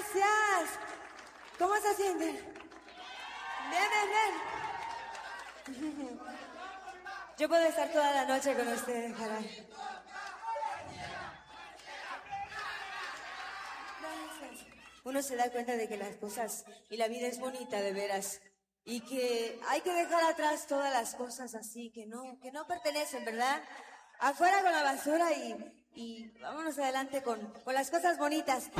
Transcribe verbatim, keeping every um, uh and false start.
Gracias. ¿Cómo se sienten? Bien, bien, bien. Yo puedo estar toda la noche con ustedes, caray. Gracias. Uno se da cuenta de que las cosas y la vida es bonita de veras y que hay que dejar atrás todas las cosas así que no, que no pertenecen, ¿verdad? Afuera con la basura y, y vámonos adelante con, con las cosas bonitas.